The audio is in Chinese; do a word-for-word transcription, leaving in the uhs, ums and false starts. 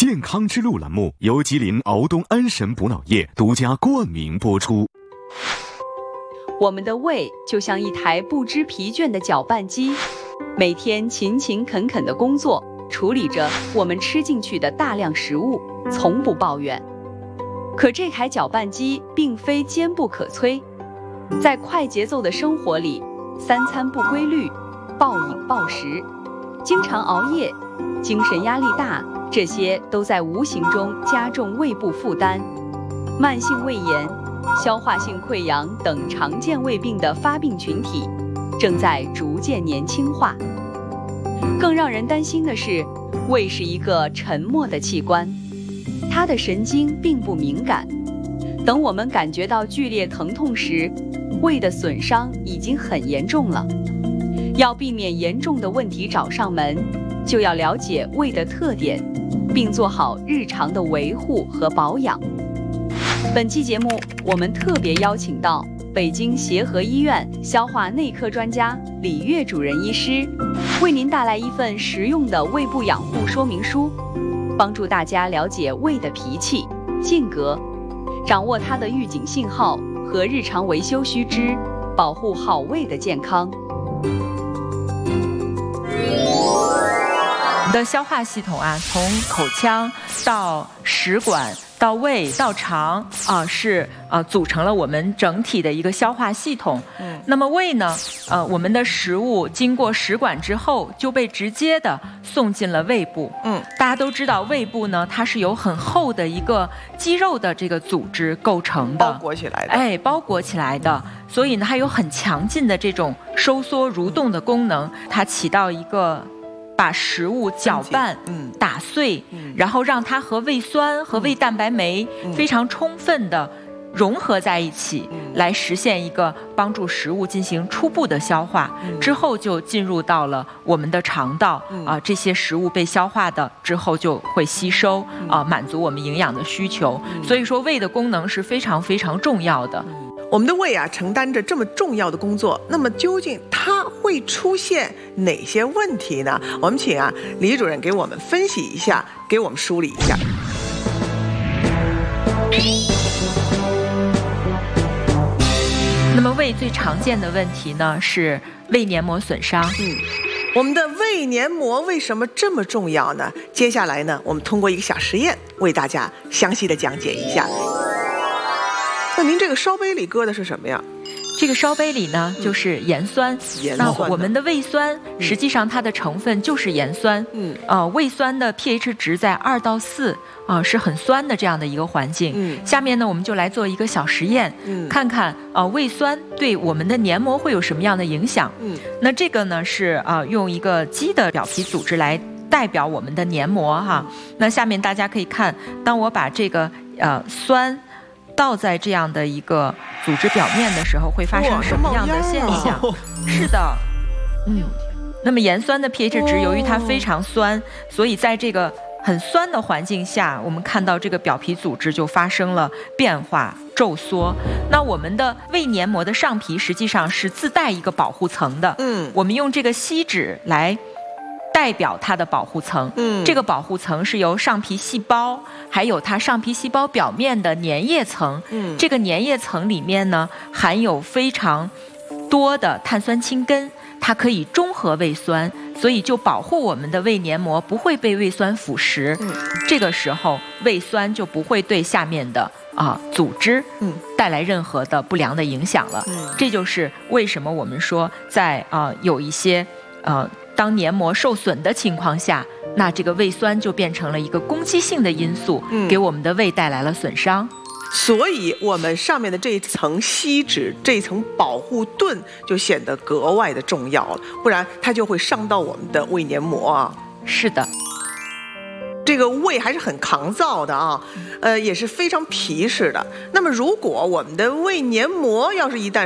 健康之路栏目由吉林敖东安神补脑液独家冠名播出。 我们的胃就像一台不知疲倦的搅拌机，每天勤勤恳恳地工作，处理着我们吃进去的大量食物，从不抱怨。可这台搅拌机并非坚不可摧，在快节奏的生活里，三餐不规律，暴饮暴食，经常熬夜，精神压力大，这些都在无形中加重胃部负担。慢性胃炎、消化性溃疡等常见胃病的发病群体正在逐渐年轻化。更让人担心的是，胃是一个沉默的器官，它的神经并不敏感。等我们感觉到剧烈疼痛时，胃的损伤已经很严重了。要避免严重的问题找上门，就要了解胃的特点，并做好日常的维护和保养。本期节目，我们特别邀请到北京协和医院消化内科专家李月主任医师，为您带来一份实用的胃部养护说明书，帮助大家了解胃的脾气、性格，掌握它的预警信号和日常维修须知，保护好胃的健康。 我们的消化系统啊，从口腔到食管到胃到肠啊，是呃组成了我们整体的一个消化系统。嗯，那么胃呢，呃，我们的食物经过食管之后，就被直接的送进了胃部。嗯，大家都知道，胃部呢，它是由很厚的一个肌肉的这个组织构成的， 包裹起来的。 哎，包裹起来的，所以呢，它有很强劲的这种收缩蠕动的功能，它起到一个把食物搅拌、嗯、打碎、嗯，然后让它和胃酸和胃蛋白酶非常充分的融合在一起，嗯，来实现一个帮助食物进行初步的消化，嗯，之后就进入到了我们的肠道，嗯，啊，这些食物被消化的之后就会吸收，嗯，啊，满足我们营养的需求，嗯，所以说胃的功能是非常非常重要的。嗯， 我们的胃啊，承担着这么重要的工作，那么究竟它会出现哪些问题呢？我们请啊李主任给我们分析一下，给我们梳理一下。 那么胃最常见的问题呢是胃黏膜损伤。 嗯，我们的胃黏膜为什么这么重要呢？接下来呢，我们通过一个小实验为大家详细的讲解一下。那您这个烧杯里搁的是什么呀？ 这个烧杯里呢，嗯，就是盐酸。 盐酸。那我们的胃酸，嗯，实际上它的成分就是盐酸。嗯。呃，胃酸的 pH 值在二到四，啊，是很酸的这样的一个环境。嗯。下面呢，我们就来做一个小实验，嗯，看看啊，呃，胃酸对我们的黏膜会有什么样的影响。嗯。那这个呢是啊，呃，用一个鸡的表皮组织来代表我们的黏膜哈。那下面大家可以看，当我把这个呃酸倒在这样的一个组织表面的时候，会发生什么样的现象？是的，嗯，那么盐酸的 pH 值由于它非常酸，所以在这个很酸的环境下，我们看到这个表皮组织就发生了变化、皱缩。那我们的胃黏膜的上皮实际上是自带一个保护层的，嗯，我们用这个锡纸来代表它的保护层，嗯，这个保护层是由上皮细胞，还有它上皮细胞表面的粘液层，嗯，这个粘液层里面呢含有非常多的碳酸氢根，它可以中和胃酸，所以就保护我们的胃黏膜不会被胃酸腐蚀，嗯，这个时候胃酸就不会对下面的啊组织，嗯，带来任何的不良的影响了，嗯，这就是为什么我们说在啊有一些呃。当黏膜受损的情况下，那这个胃酸就变成了一个攻击性的因素，嗯，给我们的胃带来了损伤。 所以我们上面的这一层锡纸，这一层保护盾就显得格外的重要了，不然它就会伤到我们的胃黏膜啊。 是的。 这个胃还是很抗造的啊，呃，也是非常皮实的。那么如果我们的胃黏膜要是一旦